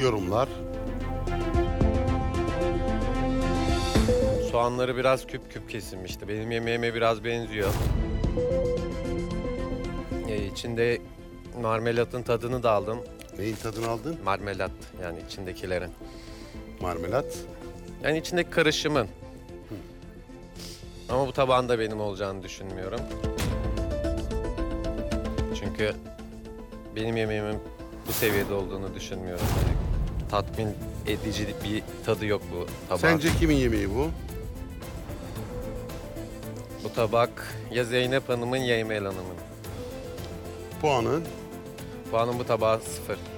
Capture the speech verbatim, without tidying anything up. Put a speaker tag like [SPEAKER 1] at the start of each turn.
[SPEAKER 1] yorumlar.
[SPEAKER 2] Soğanları biraz küp küp kesilmişti. Benim yemeğime biraz benziyor. Ee, içinde marmelatın tadını da aldım.
[SPEAKER 1] Neyin tadını aldın?
[SPEAKER 2] Marmelat yani içindekilerin.
[SPEAKER 1] Marmelat.
[SPEAKER 2] Yani içindeki karışımın. Ama bu tabağın da benim olacağını düşünmüyorum. Çünkü benim yemeğimin bu seviyede olduğunu düşünmüyorum. Yani tatmin edici bir tadı yok bu tabağın.
[SPEAKER 1] Sence kimin yemeği bu?
[SPEAKER 2] Bu tabak ya Zeynep Hanım'ın ya Emel Hanım'ın.
[SPEAKER 1] Puanın?
[SPEAKER 2] Puanım bu tabağa sıfır.